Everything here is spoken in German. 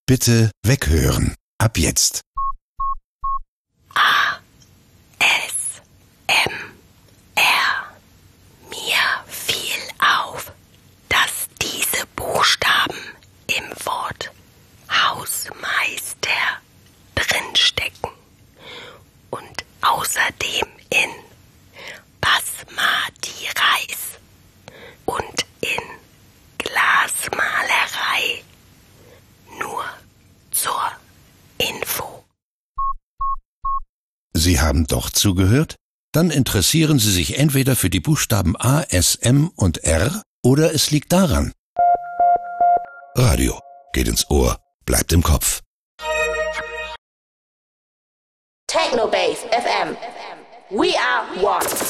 Bitte weghören. Ab jetzt. ASMR. Mir fiel auf, dass diese Buchstaben im Wort Hausmeister drinstecken und außerdem in Basmati Reis und in Glasmalerei. Nur zur Info. Sie haben doch zugehört? Dann interessieren Sie sich entweder für die Buchstaben A, S, M und R oder es liegt daran. Radio geht ins Ohr, bleibt im Kopf. Technobase FM. We are one.